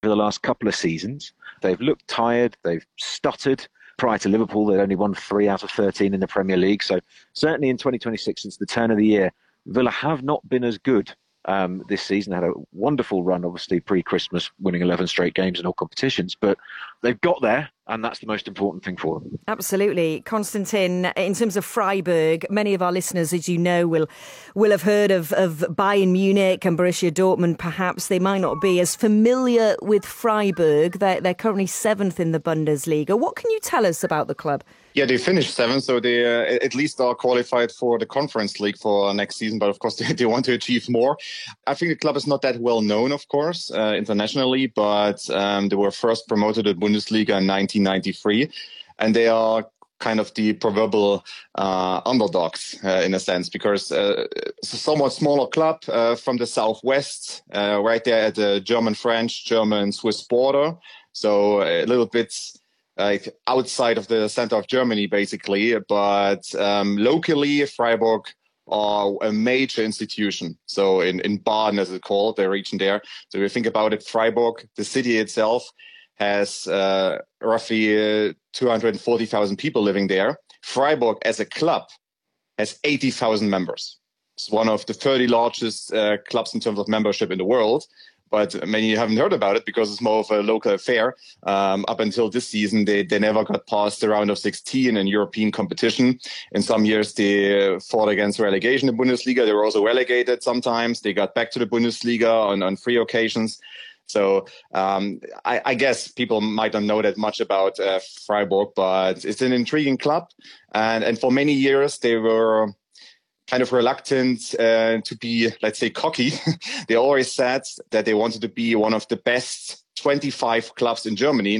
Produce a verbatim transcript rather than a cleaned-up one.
the last couple of seasons. They've looked tired, they've stuttered. Prior to Liverpool, they'd only won three out of thirteen in the Premier League. So certainly in twenty twenty-six, since the turn of the year, Villa have not been as good um, this season. They had a wonderful run, obviously, pre-Christmas, winning eleven straight games in all competitions. But they've got there, and that's the most important thing for them. Absolutely. Konstantin, in terms of Freiburg, many of our listeners, as you know, will will have heard of, of Bayern Munich and Borussia Dortmund, perhaps. They might not be as familiar with Freiburg. They're, they're currently seventh in the Bundesliga. What can you tell us about the club? Yeah, they finished seventh, so they uh, at least are qualified for the Conference League for next season. But of course, they, they want to achieve more. I think the club is not that well known, of course, uh, internationally, but um, they were first promoted to Bundesliga in nineteen ninety-three, and they are kind of the proverbial uh, underdogs uh, in a sense, because uh, it's a somewhat smaller club uh, from the southwest, uh, right there at the German-French, German-Swiss border. So a little bit like outside of the center of Germany, basically. But um, locally, Freiburg are a major institution. So in, in Baden, as it's called, the region there. So if you think about it, Freiburg, the city itself, has uh, roughly uh, two hundred forty thousand people living there. Freiburg, as a club, has eighty thousand members. It's one of the thirty largest uh, clubs in terms of membership in the world. But many haven't heard about it because it's more of a local affair. Um, up until this season, they, they never got past the round of sixteen in European competition. In some years, they fought against relegation in the Bundesliga. They were also relegated sometimes. They got back to the Bundesliga on, on three occasions. So um, I, I guess people might not know that much about uh, Freiburg, but it's an intriguing club. And, and for many years, they were kind of reluctant uh, to be, let's say, cocky. They always said that they wanted to be one of the best twenty-five clubs in Germany.